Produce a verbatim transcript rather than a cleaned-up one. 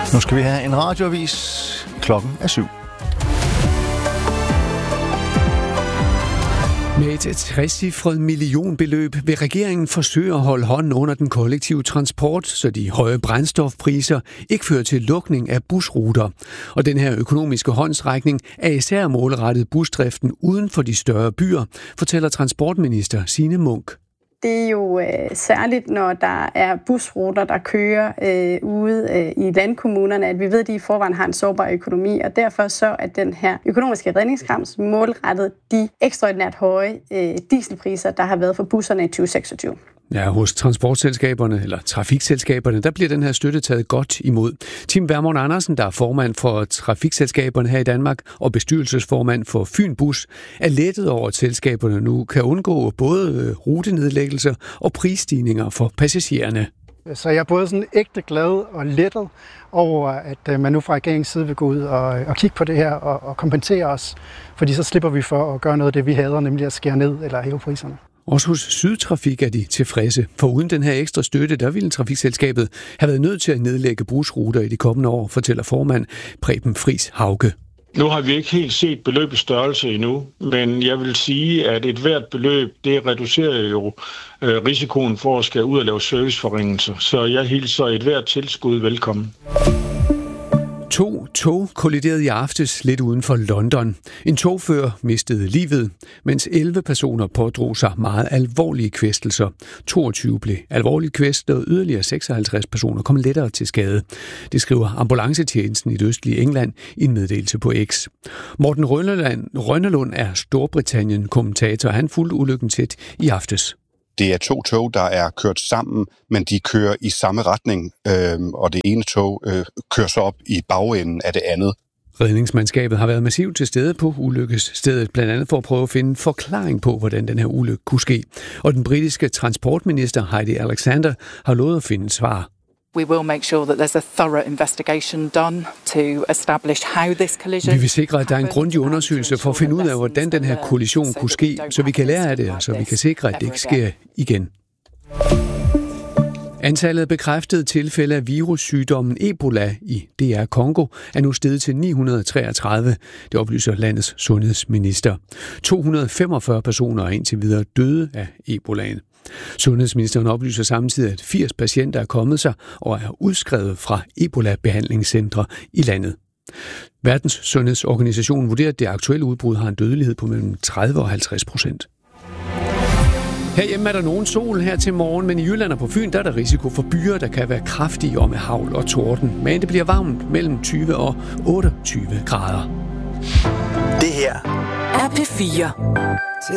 Nu skal vi have en radioavis. Klokken er syv. Med et trecifret millionbeløb vil regeringen forsøge at holde hånden under den kollektive transport, så de høje brændstofpriser ikke fører til lukning af busruter. Og den her økonomiske håndsrækning er især målrettet busdriften uden for de større byer, fortæller transportminister Signe Munk. Det er jo øh, særligt, når der er busruter, der kører øh, ude øh, i landkommunerne, at vi ved, at de i forvejen har en sårbar økonomi, og derfor så er den her økonomiske redningskrams målrettet de ekstraordinært høje øh, dieselpriser, der har været for busserne i tyve seksogtyve. Ja, hos transportselskaberne, eller trafikselskaberne, der bliver den her støtte taget godt imod. Tim Vermund Andersen, der er formand for trafikselskaberne her i Danmark og bestyrelsesformand for Fyn Bus, er lettet over, at selskaberne nu kan undgå både rutenedlæggelser og prisstigninger for passagererne. Så jeg er både sådan ægte glad og lettet over, at man nu fra regeringens side vil gå ud og, og kigge på det her og, og kompensere os, fordi så slipper vi for at gøre noget af det, vi hader, nemlig at skære ned eller hæve priserne. Også hos Sydtrafik er de tilfredse, for uden den her ekstra støtte, der ville trafikselskabet have været nødt til at nedlægge busruter i de kommende år, fortæller formand Preben Friis Hauge. Nu har vi ikke helt set beløbets størrelse endnu, men jeg vil sige, at et hvert beløb, det reducerer jo øh, risikoen for at skal ud og lave serviceforringelser. Så jeg hilser et hvert tilskud velkommen. To tog kolliderede i aftes lidt uden for London. En togfører mistede livet, mens elleve personer pådrog sig meget alvorlige kvæstelser. toogtyve blev alvorligt kvæstet, og yderligere seksoghalvtreds personer kom lettere til skade. Det skriver ambulancetjenesten i det østlige England i en meddelelse på X. Morten Rønnelund er Storbritannien-kommentator. Han fulgte ulykken tæt i aftes. Det er to tog, der er kørt sammen, men de kører i samme retning, øh, og det ene tog øh, kører så op i bagenden af det andet. Redningsmandskabet har været massivt til stede på ulykkesstedet, blandt andet for at prøve at finde forklaring på, hvordan den her ulykke kunne ske. Og den britiske transportminister Heidi Alexander har lovet at finde svar. We will make sure that there's a thorough investigation done to establish how this collision. Vi vil sikre, at der er en grundig undersøgelse for at finde ud af, hvordan den her kollision kunne ske, så vi kan lære af det, og så vi kan sikre, at det ikke sker igen. Antallet af bekræftede tilfælde af virussygdommen Ebola i D R Congo er nu steget til ni hundrede og treogtredive. Det oplyser landets sundhedsminister. to hundrede og femogfyrre personer er indtil videre døde af Ebolaen. Sundhedsministeren oplyser samtidig, at firs patienter er kommet sig og er udskrevet fra Ebola-behandlingscentre i landet. Verdens Sundhedsorganisation vurderer, at det aktuelle udbrud har en dødelighed på mellem tredive og halvtreds procent. Herhjemme er der nogen sol her til morgen, men i Jylland og på Fyn der er der risiko for byer, der kan være kraftige og med hagl og torden. Men det bliver varmt mellem tyve og otteogtyve grader. Det her er P fire.